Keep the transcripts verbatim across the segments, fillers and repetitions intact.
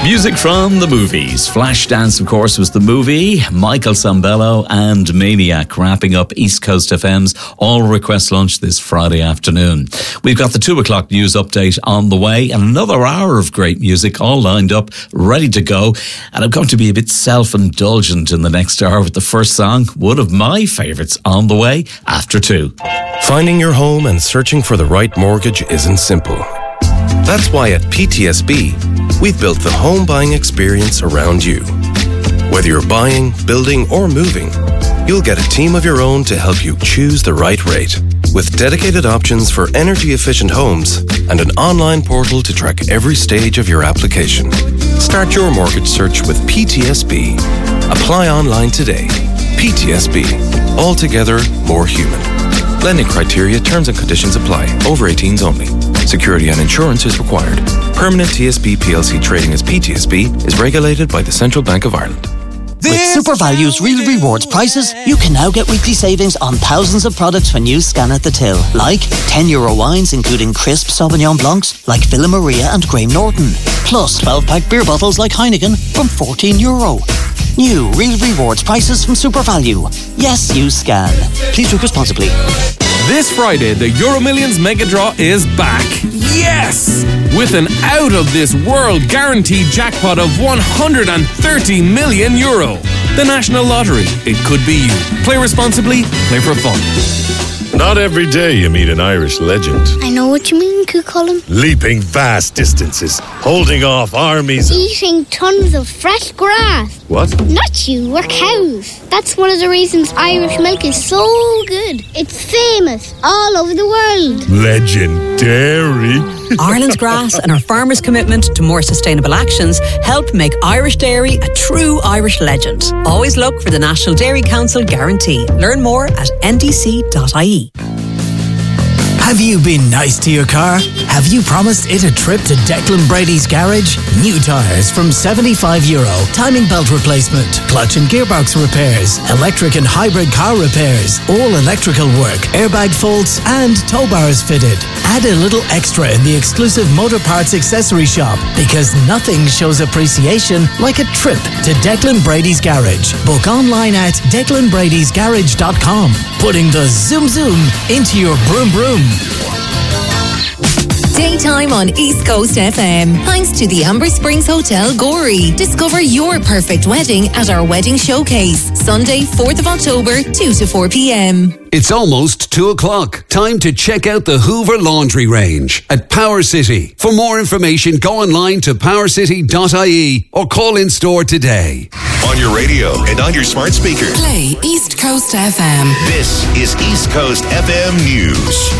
Music from the movies. Flashdance, of course, was the movie. Michael Sambello and Maniac wrapping up East Coast F M's All Request Lunch this Friday afternoon. We've got the two o'clock news update on the way and another hour of great music all lined up, ready to go. And I'm going to be a bit self-indulgent in the next hour with the first song, one of my favourites, on the way after two. Finding your home and searching for the right mortgage isn't simple. That's why at P T S B, we've built the home buying experience around you. Whether you're buying, building, or moving, you'll get a team of your own to help you choose the right rate. With dedicated options for energy-efficient homes and an online portal to track every stage of your application. Start your mortgage search with P T S B. Apply online today. P T S B. Altogether more human. Lending criteria, terms and conditions apply. Over eighteens only. Security and insurance is required. Permanent T S B P L C trading as P T S B is regulated by the Central Bank of Ireland. With SuperValue's Real Rewards prices, you can now get weekly savings on thousands of products when you scan at the till. Like ten euro wines including crisp Sauvignon Blancs like Villa Maria and Graham Norton. Plus twelve pack beer bottles like Heineken from fourteen euro. New Real Rewards prices from SuperValue. Yes, you scan. Please drink responsibly. This Friday, the Euro Millions Mega Draw is back. Yes! With an out-of-this-world guaranteed jackpot of one hundred thirty million euro. The National Lottery. It could be you. Play responsibly. Play for fun. Not every day you meet an Irish legend. I know what you mean, Cucullin. Leaping vast distances, holding off armies. Eating tons of fresh grass. What? Not you, we're cows. That's one of the reasons Irish milk is so good. It's famous all over the world. Legendary. Ireland's grass and our farmers' commitment to more sustainable actions help make Irish dairy a true Irish legend. Always look for the National Dairy Council guarantee. Learn more at N D C dot I E. Have you been nice to your car? Have you promised it a trip to Declan Brady's garage? New tyres from seventy-five euro, timing belt replacement, clutch and gearbox repairs, electric and hybrid car repairs, all electrical work, airbag faults and tow bars fitted. Add a little extra in the exclusive Motor Parts accessory shop because nothing shows appreciation like a trip to Declan Brady's garage. Book online at declan bradys garage dot com. Putting the zoom zoom into your broom broom. Daytime on East Coast F M. Thanks to the Amber Springs Hotel, Gorey. Discover your perfect wedding at our wedding showcase. Sunday, fourth of October, two to four p.m. It's almost two o'clock. Time to check out the Hoover Laundry Range at Power City. For more information, go online to power city dot I E or call in store today. On your radio and on your smart speaker. Play East Coast F M. This is East Coast F M News.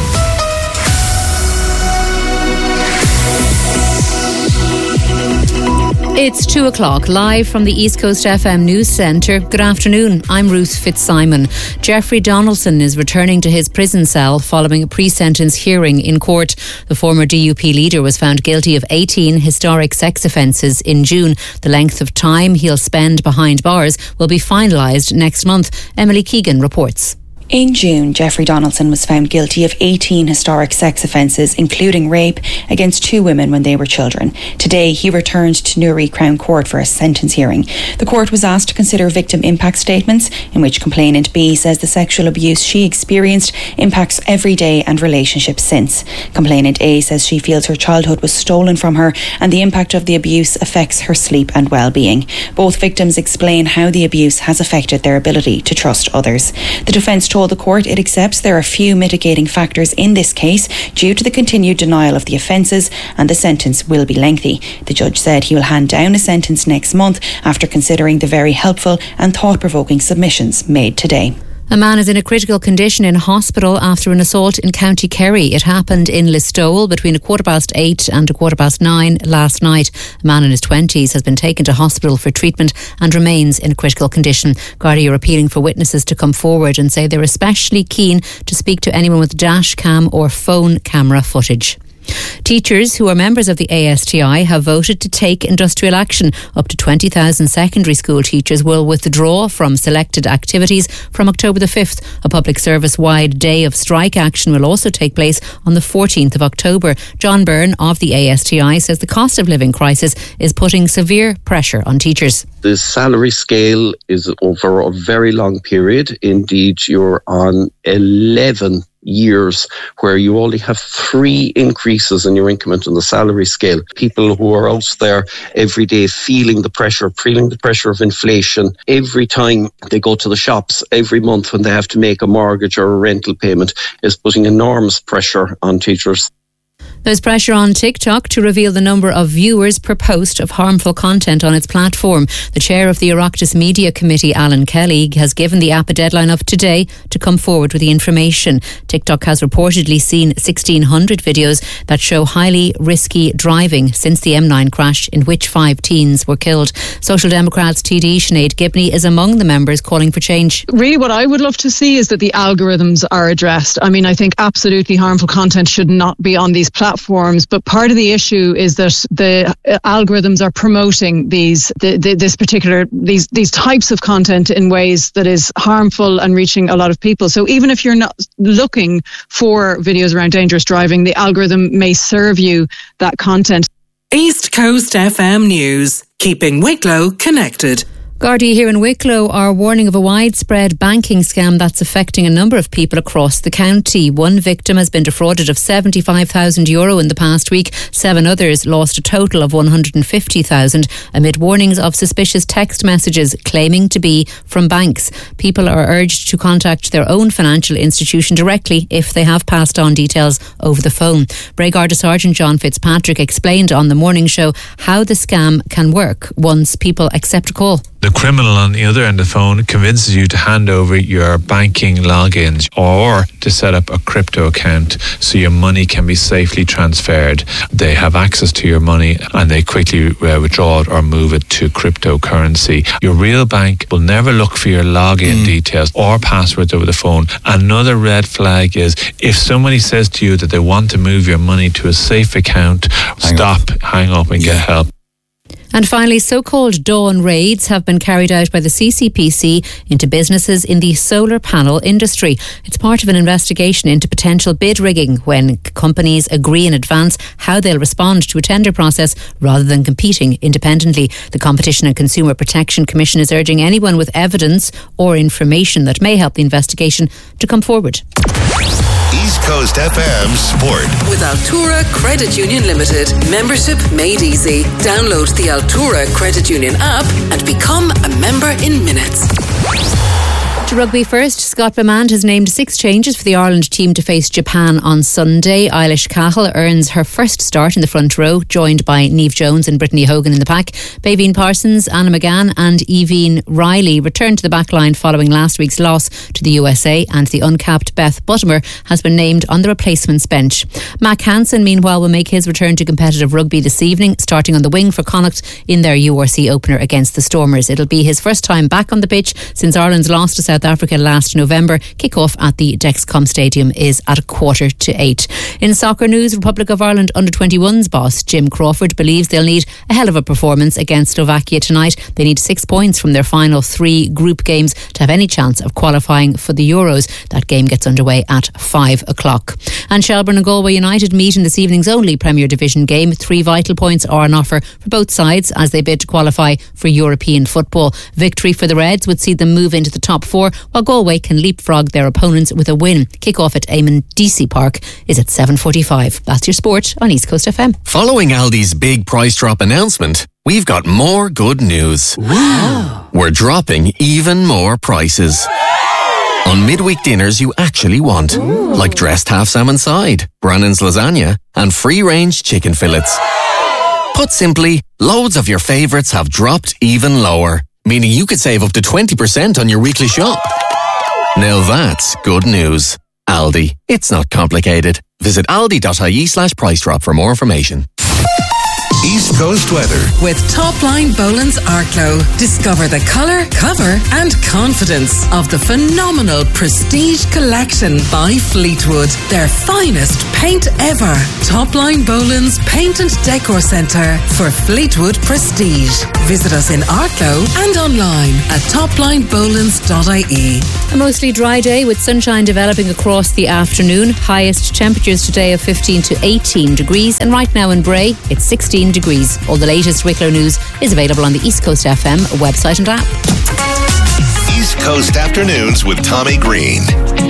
It's two o'clock, live from the East Coast F M News Centre. Good afternoon, I'm Ruth Fitzsimon. Jeffrey Donaldson is returning to his prison cell following a pre-sentence hearing in court. The former D U P leader was found guilty of eighteen historic sex offences in June. The length of time he'll spend behind bars will be finalised next month. Emily Keegan reports. In June, Jeffrey Donaldson was found guilty of eighteen historic sex offences, including rape, against two women when they were children. Today, he returned to Newry Crown Court for a sentence hearing. The court was asked to consider victim impact statements, in which complainant B says the sexual abuse she experienced impacts every day and relationships since. Complainant A says she feels her childhood was stolen from her and the impact of the abuse affects her sleep and well-being. Both victims explain how the abuse has affected their ability to trust others. The defence told the court it accepts there are few mitigating factors in this case due to the continued denial of the offences, and the sentence will be lengthy. The judge said he will hand down a sentence next month after considering the very helpful and thought-provoking submissions made today. A man is in a critical condition in hospital after an assault in County Kerry. It happened in Listowel between a quarter past eight and a quarter past nine last night. A man in his twenties has been taken to hospital for treatment and remains in a critical condition. Gardaí are appealing for witnesses to come forward and say they're especially keen to speak to anyone with dash cam or phone camera footage. Teachers who are members of the A S T I have voted to take industrial action. Up to twenty thousand secondary school teachers will withdraw from selected activities from October the fifth. A public service-wide day of strike action will also take place on the fourteenth of October. John Byrne of the A S T I says the cost of living crisis is putting severe pressure on teachers. The salary scale is over a very long period. Indeed, you're on eleven years where you only have three increases in your increment on the salary scale. People who are out there every day feeling the pressure, feeling the pressure of inflation, every time they go to the shops, every month when they have to make a mortgage or a rental payment, is putting enormous pressure on teachers. There's pressure on TikTok to reveal the number of viewers per post of harmful content on its platform. The chair of the Oireachtas Media Committee, Alan Kelly, has given the app a deadline of today to come forward with the information. TikTok has reportedly seen sixteen hundred videos that show highly risky driving since the M nine crash in which five teens were killed. Social Democrats T D Sinead Gibney is among the members calling for change. Really what I would love to see is that the algorithms are addressed. I mean, I think absolutely harmful content should not be on these platforms. Platforms, but part of the issue is that the algorithms are promoting these the, the, this particular these these types of content in ways that is harmful and reaching a lot of people. So even if you're not looking for videos around dangerous driving, the algorithm may serve you that content. East Coast F M News, keeping Wicklow connected. Gardaí here in Wicklow are warning of a widespread banking scam that's affecting a number of people across the county. One victim has been defrauded of seventy-five thousand euro in the past week. Seven others lost a total of one hundred fifty thousand amid warnings of suspicious text messages claiming to be from banks. People are urged to contact their own financial institution directly if they have passed on details over the phone. Bray Garda Sergeant John Fitzpatrick explained on the morning show how the scam can work once people accept a call. The criminal on the other end of the phone convinces you to hand over your banking logins or to set up a crypto account so your money can be safely transferred. They have access to your money and they quickly uh, withdraw it or move it to cryptocurrency. Your real bank will never look for your login mm. details or passwords over the phone. Another red flag is if somebody says to you that they want to move your money to a safe account, hang stop, up. hang up and yeah. get help. And finally, so-called dawn raids have been carried out by the C C P C into businesses in the solar panel industry. It's part of an investigation into potential bid rigging when companies agree in advance how they'll respond to a tender process rather than competing independently. The Competition and Consumer Protection Commission is urging anyone with evidence or information that may help the investigation to come forward. East Coast F M Sport. With Altura Credit Union Limited. Membership made easy. Download the Altura Credit Union app and become a member in minutes. To rugby first, Scott Bemand has named six changes for the Ireland team to face Japan on Sunday. Eilish Cahill earns her first start in the front row, joined by Niamh Jones and Brittany Hogan in the pack. Baveen Parsons, Anna McGann and Evine Riley returned to the back line following last week's loss to the U S A, and the uncapped Beth Buttimer has been named on the replacements bench. Mac Hansen, meanwhile, will make his return to competitive rugby this evening, starting on the wing for Connacht in their U R C opener against the Stormers. It'll be his first time back on the pitch since Ireland's loss to South South Africa last November. Kick-off at the Dexcom Stadium is at a quarter to eight. In soccer news, Republic of Ireland under twenty-ones boss Jim Crawford believes they'll need a hell of a performance against Slovakia tonight. They need six points from their final three group games to have any chance of qualifying for the Euros. That game gets underway at five o'clock. And Shelbourne and Galway United meet in this evening's only Premier Division game. Three vital points are on offer for both sides as they bid to qualify for European football. Victory for the Reds would see them move into the top four, while Galway can leapfrog their opponents with a win. Kick-off at Eamon Deasy Park is at seven forty-five. That's your sport on East Coast F M. Following Aldi's big price drop announcement, we've got more good news. Wow. We're dropping even more prices. On midweek dinners you actually want. Ooh. Like dressed half salmon side, Brannan's lasagna, and free-range chicken fillets. Put simply, loads of your favourites have dropped even lower, meaning you could save up to twenty percent on your weekly shop. Now that's good news. Aldi. It's not complicated. Visit aldi.ie slash price drop for more information. East Coast weather. With Topline Boland's Arklow. Discover the colour, cover and confidence of the phenomenal Prestige Collection by Fleetwood. Their finest paint ever. Topline Boland's Paint and Decor Centre for Fleetwood Prestige. Visit us in Arklow and online at topline bolands dot I E. A mostly dry day with sunshine developing across the afternoon. Highest temperatures today of fifteen to eighteen degrees, and right now in Bray it's sixteen degrees. All the latest Wicklow news is available on the East Coast F M website and app. East Coast Afternoons with Tommy Green.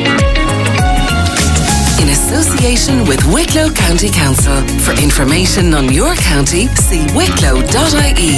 In association with Wicklow County Council. For information on your county, see wicklow dot I E.